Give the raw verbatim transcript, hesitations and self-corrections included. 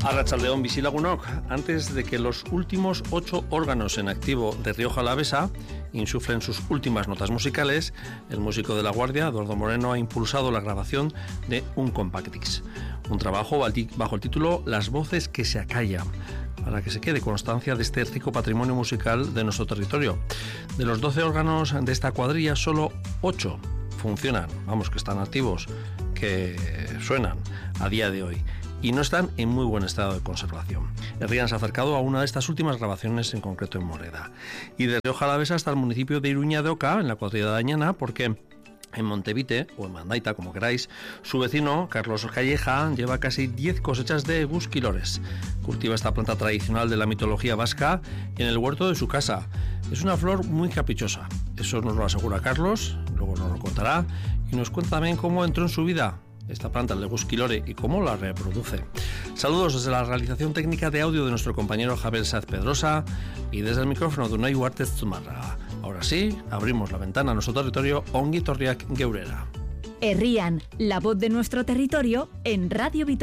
Arratsaldeon Bizilagunok, antes de que los últimos ocho órganos en activo de Rioja Alavesa insuflen sus últimas notas musicales, el músico de La Guardia, Eduardo Moreno, ha impulsado la grabación de un compact disc, un trabajo bajo el título Las voces que se acallan, para que se quede constancia de este rico patrimonio musical de nuestro territorio. De los doce órganos de esta cuadrilla, solo ocho funcionan, vamos, que están activos, que suenan a día de hoy, y no están en muy buen estado de conservación. Herrián se ha acercado a una de estas últimas grabaciones, en concreto en Moreda. Y de Rioja Alavesa hasta el municipio de Iruña de Oca, en la cuadrilla de Añana, porque en Montevite, o en Mandaita, como queráis, su vecino, Carlos Calleja, lleva casi diez cosechas de gusquilores. Cultiva esta planta tradicional de la mitología vasca en el huerto de su casa. Es una flor muy caprichosa. Eso nos lo asegura Carlos, luego nos lo contará, y nos cuenta también cómo entró en su vida esta planta, el de gusquilore, y cómo la reproduce. Saludos desde la realización técnica de audio de nuestro compañero Javier Sáez Pedrosa y desde el micrófono de Unai Huartez Zumarra. Ahora sí, abrimos la ventana a nuestro territorio, Ongi Torriak Geurera. Herrián, la voz de nuestro territorio en Radio Vitoria.